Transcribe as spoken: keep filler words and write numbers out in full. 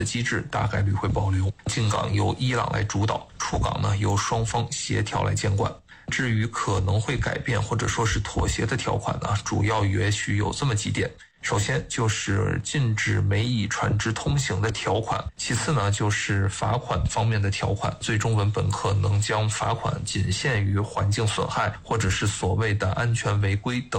机制大概率会保留，进港由伊朗来主导，出港呢由双方协调来监管。至于可能会改变或者说是妥协的条款呢，主要也许有这么几点。首先就是禁止美以船只通行的条款，其次呢就是罚款方面的条款，最终文本可能将罚款仅限于环境损害或者是所谓的安全违规等